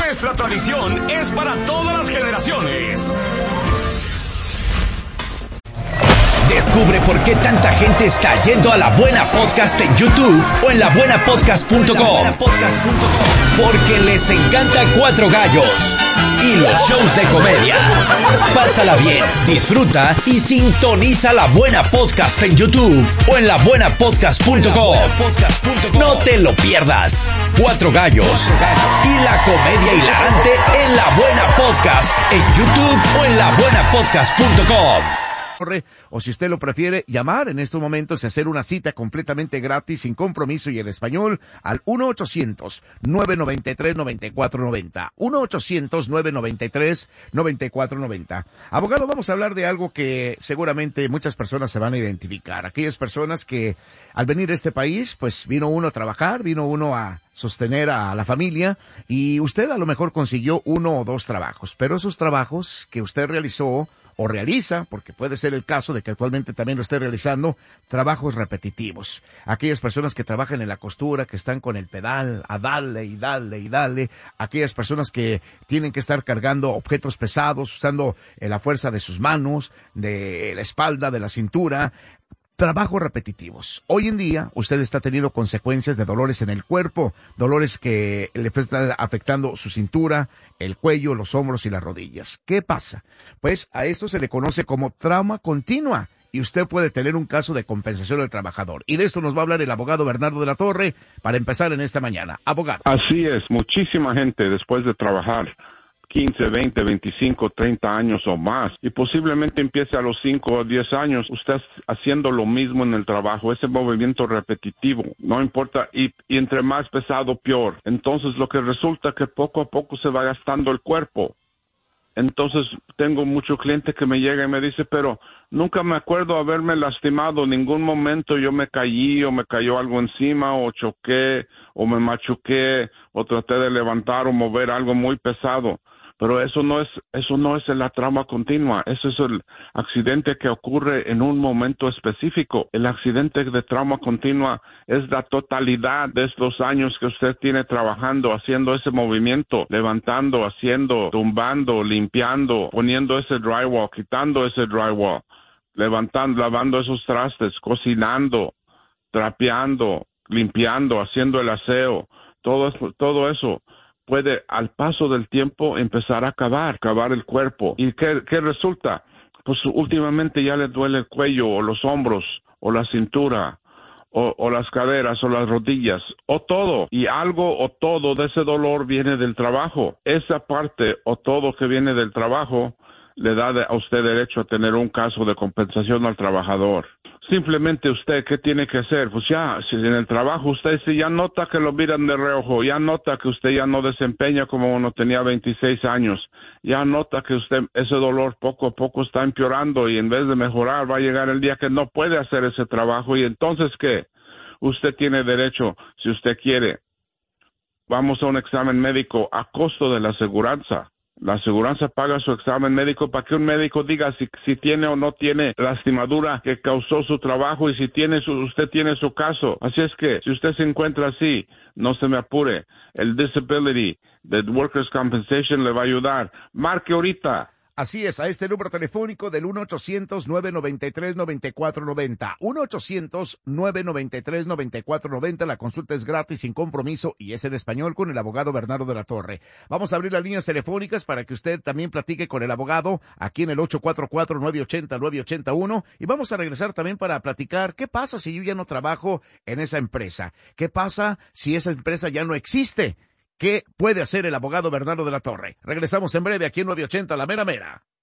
Nuestra tradición es para todas las generaciones. Descubre por qué tanta gente está yendo a La Buena Podcast en YouTube o en labuenapodcast.com. Porque les encanta Cuatro Gallos y los shows de comedia. Pásala bien, disfruta y sintoniza La Buena Podcast en YouTube o en labuenapodcast.com. No te lo pierdas. Cuatro Gallos y la comedia hilarante en La Buena Podcast en YouTube o en labuenapodcast.com. O si usted lo prefiere, llamar en estos momentos y hacer una cita completamente gratis, sin compromiso y en español, al 1-800-993-9490. 1-800-993-9490. Abogado, vamos a hablar de algo que seguramente muchas personas se van a identificar. Aquellas personas que al venir a este país, pues vino uno a trabajar, vino uno a sostener a la familia y usted a lo mejor consiguió uno o dos trabajos, pero esos trabajos que usted realizó o realiza, porque puede ser el caso de que actualmente también lo esté realizando, trabajos repetitivos. Aquellas personas que trabajan en la costura, que están con el pedal a darle y darle y darle. Aquellas personas que tienen que estar cargando objetos pesados, usando la fuerza de sus manos, de la espalda, de la cintura. Trabajos repetitivos. Hoy en día, usted está teniendo consecuencias de dolores en el cuerpo, dolores que le están afectando su cintura, el cuello, los hombros y las rodillas. ¿Qué pasa? Pues a esto se le conoce como trauma continua y usted puede tener un caso de compensación del trabajador. Y de esto nos va a hablar el abogado Bernardo de la Torre para empezar en esta mañana. Abogado. Así es, muchísima gente después de trabajar 15, 20, 25, 30 años o más, y posiblemente empiece a los 5 o 10 años, usted haciendo lo mismo en el trabajo, ese movimiento repetitivo, no importa, y entre más pesado, peor. Entonces, lo que resulta que poco a poco se va gastando el cuerpo. Entonces, tengo mucho cliente que me llega y me dice, pero nunca me acuerdo haberme lastimado, en ningún momento yo me caí o me cayó algo encima o choqué o me machuqué o traté de levantar o mover algo muy pesado. Pero eso no es la trauma continua, eso es el accidente que ocurre en un momento específico. El accidente de trauma continua es la totalidad de estos años que usted tiene trabajando, haciendo ese movimiento, levantando, haciendo, tumbando, limpiando, poniendo ese drywall, quitando ese drywall, levantando, lavando esos trastes, cocinando, trapeando, limpiando, haciendo el aseo, todo eso puede al paso del tiempo empezar a acabar el cuerpo. ¿Y qué resulta? Pues últimamente ya le duele el cuello o los hombros o la cintura o las caderas o las rodillas o todo. Y algo o todo de ese dolor viene del trabajo. Esa parte o todo que viene del trabajo le da a usted derecho a tener un caso de compensación al trabajador. Simplemente usted, ¿qué tiene que hacer? Pues ya, si en el trabajo usted si ya nota que lo miran de reojo, ya nota que usted ya no desempeña como uno tenía 26 años, ya nota que usted, ese dolor poco a poco está empeorando y en vez de mejorar va a llegar el día que no puede hacer ese trabajo y entonces, ¿qué? Usted tiene derecho, si usted quiere, vamos a un examen médico a costo de la aseguranza. La aseguranza paga su examen médico para que un médico diga si tiene o no tiene lastimadura que causó su trabajo y si usted tiene su caso. Así es que si usted se encuentra así, no se me apure. El disability, the workers' compensation le va a ayudar. Marque ahorita. Así es, a este número telefónico del 1-800-993-9490. 1-800-993-9490. La consulta es gratis, sin compromiso, y es en español con el abogado Bernardo de la Torre. Vamos a abrir las líneas telefónicas para que usted también platique con el abogado aquí en el 844-980-981. Y vamos a regresar también para platicar qué pasa si yo ya no trabajo en esa empresa. ¿Qué pasa si esa empresa ya no existe? ¿Qué puede hacer el abogado Bernardo de la Torre? Regresamos en breve aquí en 980 La Mera Mera.